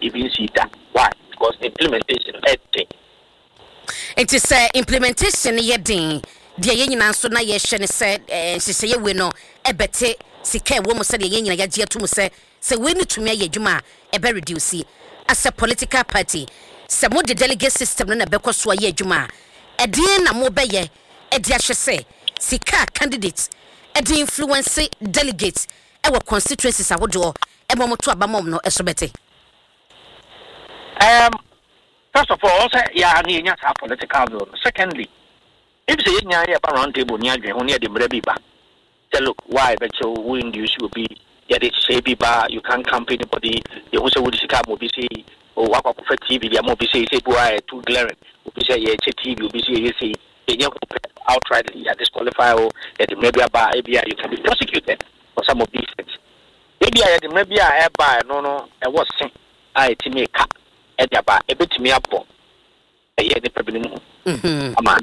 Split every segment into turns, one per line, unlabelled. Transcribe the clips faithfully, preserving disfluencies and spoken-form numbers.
even see that. Why? Because the implementation is dead.
It is uh, implementation ye din. Deɛ yɛn nyinaa nso na yɛhwɛ ne sɛ nhyehyɛeɛ we no ɛbɛte sika ɛwɔ mu sɛ deɛ yɛn nyinaa yɛagye ato mu sɛ sɛ we ne tumi ayɛ adwuma a ɛbɛ reduce as a political party sɛ mo de delegate system no na ɛbɛkɔ so ayɛ adwuma a ɛdeɛ na mo bɛyɛ ɛde ahyɛ sɛ sika candidates ɛde influence delegates ɛwɔ constituencies ahodoɔ ɛma mo to abamom no ɛso bɛte.
Um, first of all, also yeah, ni nya sa political bill. Secondly, if say nya ya ba round table ni adwen ho ne de mra bi ba. Say look, why bet you we induce will be ya de say bi ba you can't campaign anybody. You who say we sika mo bi say o wa kwa for T V dia mo bi say say boy too glaring. We be say ye che T V we be say ye say ye outright ya disqualify o ya de mra bi ba e bia you can be prosecuted for some of these things. E bia ya de mra bi a e ba no no e was sin I ti make up. Ediaba ebetimi abo eye ne pebinu mhm ama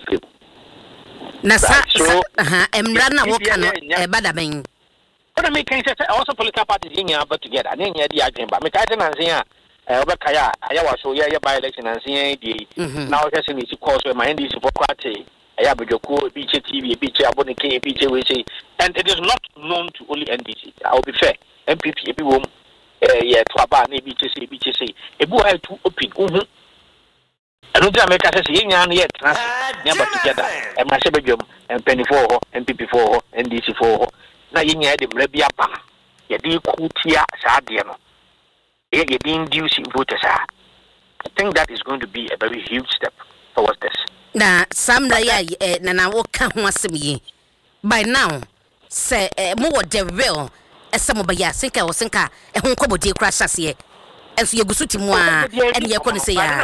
na sa aha emra na wo kan e bada ben
what me can say also political parties yin ya but together na yin di adwen ba me ka de nansen a e obeka ya aya wa so ye ye by election nansen di na o hwese ni course we my ndc for kwate aya bedwako bi che T V bi che abonike bi che we say and it is not known to only N D C. I will be fair M P P ebi wom eh yeah to aba na bi che say bi che say ebu ha to open uhu eno dia make say ye nya na ye trans nya ba together e ma se bedwom M P four ho M P P four ho N D C four ho na ye nya de mra bi aba ye de kutia sa de no ye ye de induce voters. I think that is going to be a very huge step towards this.
Na samra ya na na wo ka ho asem yi by now say mo wo the real esamo ba ya sinka wo sinka e ho nkobodi kura hyase enso ye gusu timu a ene ye ko ne say ya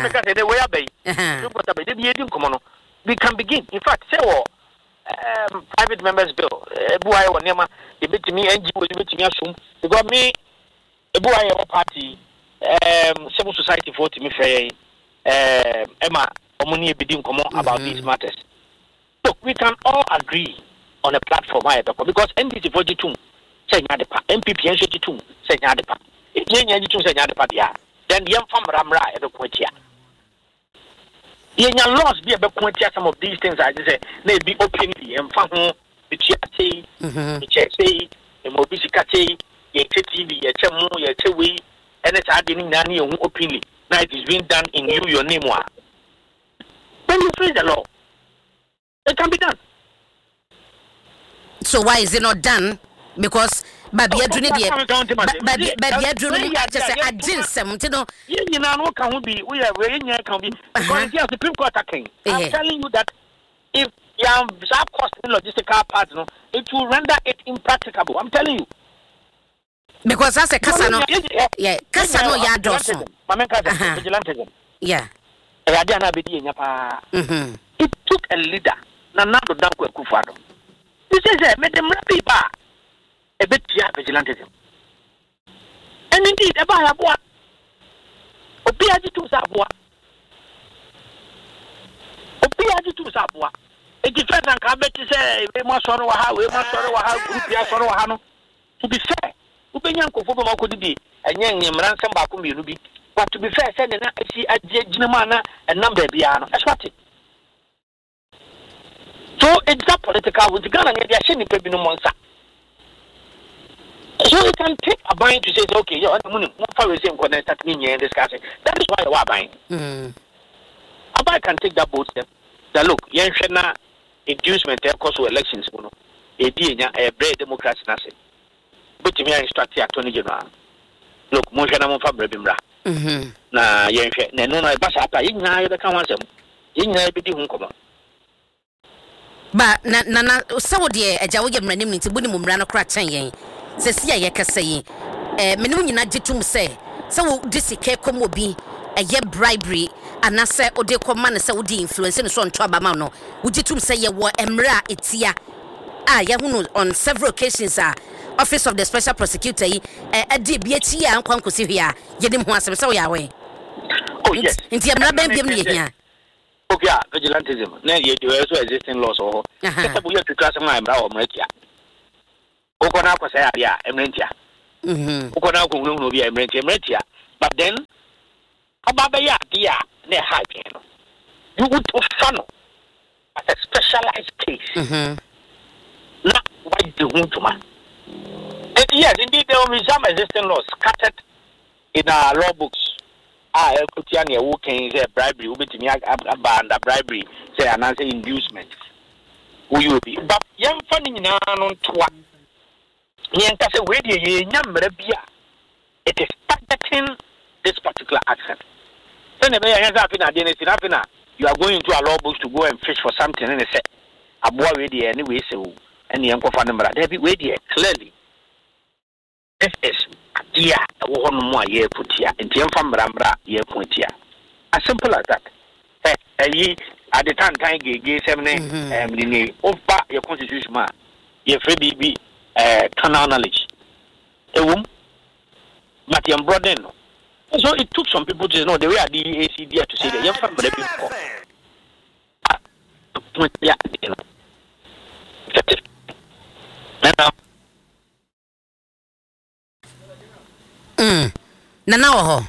we can begin. In fact, say wo um, private members bill ebu aye wo nema e betimi N G O e betimi asum because me ebu aye wo party um civil society for timi frey um ema omuni ebidi nkomo about these matters. Look, we can all agree on a platform because N D C forty-two say nya depa M P P forty-two say nya depa if nya forty-two say nya depa dia then the fam ramra e be kwatia ye nya laws be e be kwatia some of these things I say na be openly em fa ho bitia say mhm che say e mo bi sika say ye T V ye che mu ye che we ene sa de ni na na ye hu openly now it is being done in you your name wa when you face the law it can be done.
So why is it not done? Because baby adru ne de baby baby adru no just say aginsem ti no
ye nyina no ka ho bi we we nya ka bi because the Supreme Court attacking. I'm telling you that if you have that cost in logistical part no it will render it impracticable. I'm telling you
because as a kasa no yeah kasa no ya do so
mama kasa vigilantism
yeah
e ade na be di nya pa mhm it took a leader na na do danko akufado this is a me dem people a bit vigilantism. And indeed, about a boy, or be a two sabwa, or be a two sabwa. A defense and cabinet to say, we must sorrow how, we must sorrow how, we are sorrow how. To be fair, Ubenian Kofobo could be, and young ransom Bakumi Ruby, but to be fair, sending I see a Jinamana and number piano, that's what it. So it's not political with the gun and the Ashini Pebino Monsa. So you can take a bind to say, okay, you're not for the same connect that mean you're discussing. That is why you are buying. Mm. A buy can take that boat step. That look, young Shana inducement, of course, elections, you know, a D a brave democracy, nothing. But you may instruct the attorney general. Look, Moshana Fabrebimra. Hm. Na young Shana, no, I pass up. I know the council. You know, be the home.
But na na so de agya wo yemra nim nti buni mumra no kra chen yen se sia ye kasa yi eh menim nyina gitum se se wo disike kom obi eye bribery anase ode koma ne se wo di influence ne so nto abama no wo gitum se ye wo emra etia ah ye hunu on several occasions ah office of the special prosecutor yi eh ade bi etia ankwankosi hia ye dim ho asem se wo ya we
oh yes
nti emra ben biem ne hia.
Okay, vigilantism. Now you do also existing laws or just we have to class my brow or Mretia. Okona ko say ya Emrentia. Mhm. Okona ko no be Emrentia Mretia. But then Ababa ya dia na ha dwen. You would follow a specialized case.
Mhm.
Na why the huntuma. And yes, indeed there will be some existing laws scattered in our law books. Ah, Kutiani working say bribery, ubetimi abanda bribery, say another inducement. Who you be? But young funding na non twa. Yanka say we dey nyamre bia. It is targeting this particular action. Then the mayor has happened at the end. You are going into a law books to go and fish for something, and they say, "A boy ready anyway." So, and the uncle found number. They be ready clearly. This is yeah, one more year put here, and the from Brambra year point here. As simple as that. Eh, ye at the time time gave seven um the over your constitution man. Your free B B uh canal knowledge. A woman, but your brother no. So it took some people to know the way I did A C D to say that young family people. Yeah, you know.
Mm. Nana ho.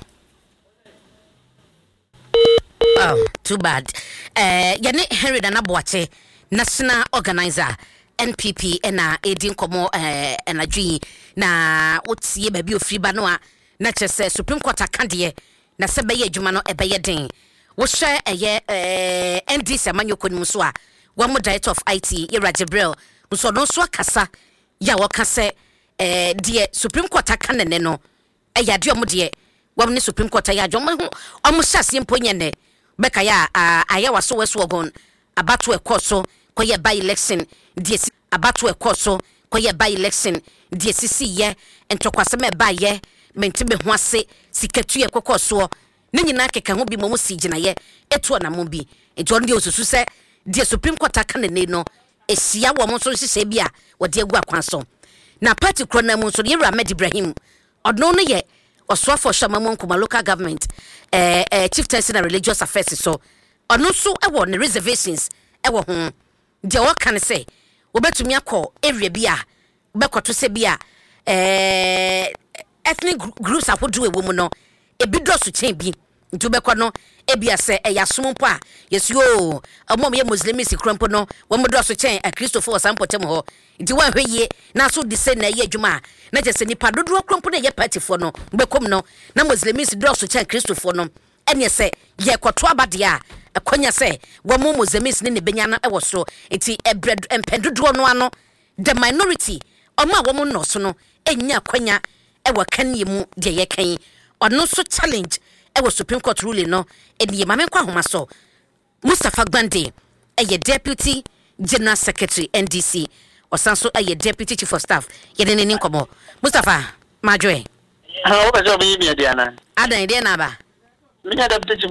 Oh, too bad. Eh, yane Henry Nana Boache, national organizer N P P ena edin komo eh enadwi na otie ba bi ofriba no a na chese Supreme Court akande na se beye adwuma no ebeye den wo hwe eye eh N D C amanyoko nim so a wo mo director of I T Ira Jibril so no so akasa ya wo ka se eh de Supreme Court akane no eya de omo de wo ne Supreme Court ya adwuma ho omo hyase mponye ne beka ya aya waso weso ogon abato ekoso koye by election de abato ekoso koye by election de sisi ye entokwase me ba ye mentime ho ase sikatu ye kokoso ne nyina keka ho bi mo si gina ye eto na mo bi eto ndi osusu se de Supreme Court aka ne no esia wo mo so hye bi a wo de agu akwanso na party kro na mo so ye Ahmed Ibrahim odno no ye oswafo shama mo nkoma local government eh eh chieftaincy na religious affairs so odno so e wo ne reservations e wo ho de wo kan se wo betumi akọ area bi a bekoto se bi a eh ethnic groups apodu ewo mu no ebi dosu chen bi ntu bekọ no ebi ase e yasom mpo a yesu o omom ye muslims krampo no wo mo dosu chen a Christopher osampotem ho nti wa hweye na so de se na ye adwuma na je se nipa dodo krampo na ye party fo no bekom no na muslims dosu chen Christopher no ene se ye kwoto abade a akonya se wo mo muslims ne ne benya na e wo so nti ebred empedodo no ano the minority oma wo mo no so no enya akonya ewa kan yemu de ye kan ono so challenge ewa Supreme Court ruling no eni ma men kwa homa so Mustafa Gbande eye deputy general secretary N D C osanso eye deputy chief of staff ye ne ne nkomo Mustafa Majoe
ha o ba jo bi mi dia na
adan ide na ba
mi ya deputy